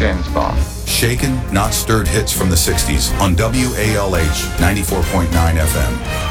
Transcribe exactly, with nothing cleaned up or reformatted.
James Bond. Shaken, not stirred hits from the sixties on W A L H ninety-four point nine F M.